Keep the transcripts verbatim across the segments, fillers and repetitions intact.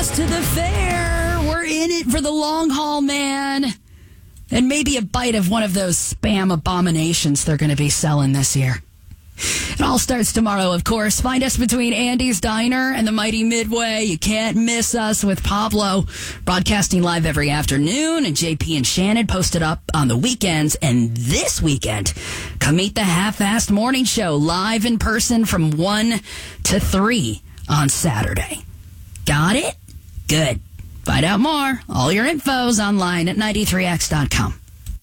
tickets to the fair. We're in it for the long haul, man. And maybe a bite of one of those spam abominations they're going to be selling this year. It all starts tomorrow, of course. Find us between Andy's Diner and the Mighty Midway. You can't miss us with Pablo broadcasting live every afternoon, and J P and Shannon posted up on the weekends. And this weekend, come meet the Half-Assed Morning Show live in person from one to three on Saturday. Got it? Good. Find out more. All your info's online at ninety-three X dot com.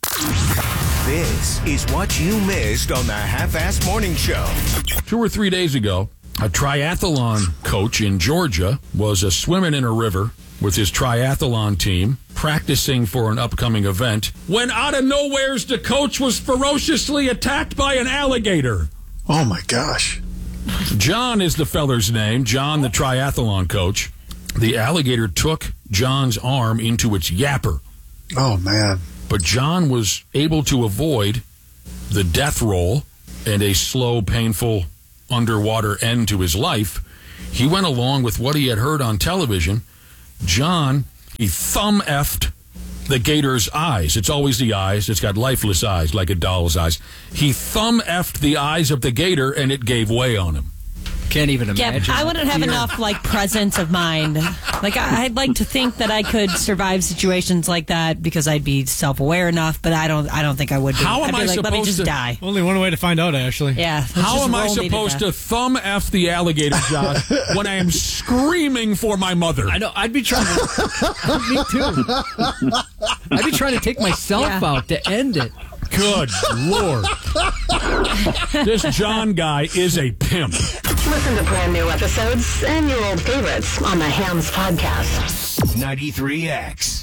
This is what you missed on the Half-Assed Morning Show. Two or three days ago, a triathlon coach in Georgia was a swimming in a river with his triathlon team, practicing for an upcoming event, when out of nowheres the coach was ferociously attacked by an alligator. Oh, my gosh. John is the feller's name, John, the triathlon coach. The alligator took John's arm into its yapper. Oh, man. But John was able to avoid the death roll and a slow, painful underwater end to his life. He went along with what he had heard on television. John, he thumb-effed the gator's eyes. It's always the eyes. It's got lifeless eyes, like a doll's eyes. He thumb-effed the eyes of the gator, and it gave way on him. Can't even imagine. Yeah, I wouldn't have enough like presence of mind. Like I, I'd like to think that I could survive situations like that because I'd be self-aware enough, but I don't. I don't think I would be. How am I'd be I like, supposed let me just to die? Only one way to find out, Ashley. Yeah. How am I supposed to, to thumb F the alligator, Josh, when I am screaming for my mother? I know. I'd be trying to. Me too. I'd be trying to take myself Yeah. out to end it. Good Lord. This John guy is a pimp. Listen to brand new episodes and your old favorites on the Hams Podcast. ninety-three X.